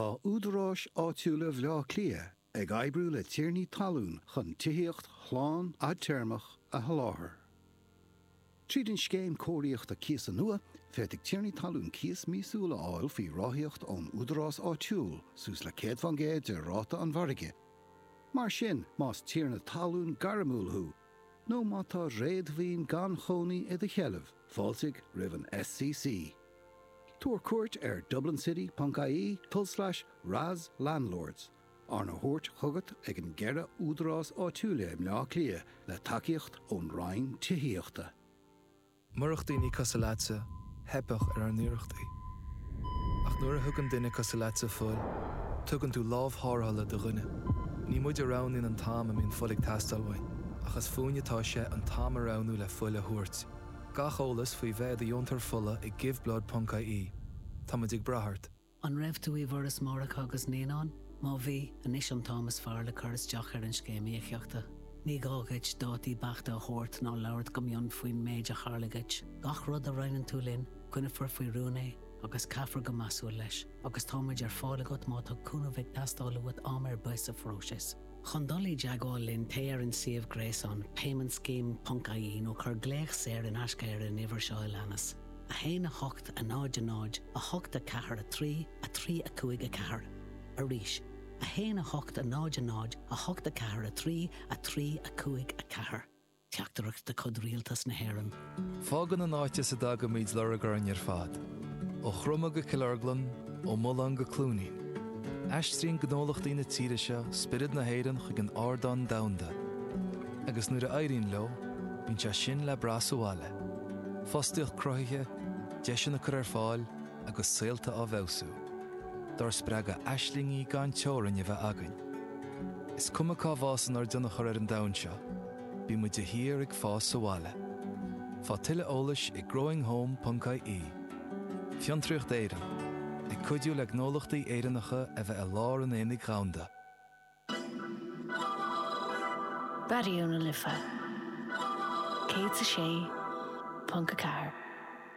Tá údarás áitiúla bhleá clia ag aibrú le tíirní talún chun tííocht chláán a termach a haláthair. Tríd an scéim cóiríocht a cías an nua, féidigh tíirní talún cías mísúla áil fí ráthíocht ón údarás áitiúil sús le céad fan géad de ráta an bharige. Mar sin más tíirna talún garamúlthú, nó má tá réadmhín gan chonaí i de chealamh, fáilsigh roimh an SCC. Tuair cuairt ar dublincity.ie/Raz Landlords. Arna thuirt chugat ag an gceithre údarás áitiúla mná clia le takeíocht ón Rhein títhíochta. Murachtaí casaláta, hepach ar an nuirechtaí. Ach nuair a thugann duine casaláta fuil, tugann tú lámhthárthala do dhuine. Ní muid arán in an táim a mín folig tastalhain, achas fúinetá sé an táim aránú le fuile thuirt. Gach ólas faoi bheith a diontar fulla ag giveblod.ie. Tá muid ag brathart. An raibh tú íhharras mórach agus néanán, má bhí anis an Thomas fearr le churas deach ar an scéimí a cheachta. Ní gágaid dátí bachta a chóirt ná labhart go mion faoin méid a charlagaid. Gach rud a rainan tú linn, cuinefar faoi rúné, agus caafar go masú leis, agus támuid ar fálagat má tá cúnamh tastála wad am buis a fróis. Chundalí deagáil linn téar an siomh gréasán paymentscheme.ie nó chur gléich séir in ascair in ihar seo leanas. A héana hocht a náid a hocht a cahar a trí a cuig a cahar. A ríis. A héana hocht a náid a hocht a cahar a trí a cuig a cahar. Teachtarach de cod rialtas na héireann. Fágan an áite sa dag a míid leragar an ar fad. Ó chruma go Killarglan, ó Mullan go Clúnaí. Eistrín gnólachtaí na tíiriise spirid na héireann chuig an ardán damhanda. Agus nuair a éiríonn leo, bíonn sé sin le brasúáile. Fostaíocht cruthaithe, deis na chur ar fáil agus saolta á bhebhsú. Dar spreag a eislingaí gan teorann a bheith againn. Is cumachá bhásan ar duna chur ar an damhan seo, bí muid de hír ag fás súáile. Fá tuile eolais i growinghome.ie. Fiontraíocht éireann. Ag cuidiú le gnólachtaí éireannacha a bheith a lár an éananig ghaunda. Bariúna lifa. Céad sa sé, Punca Car.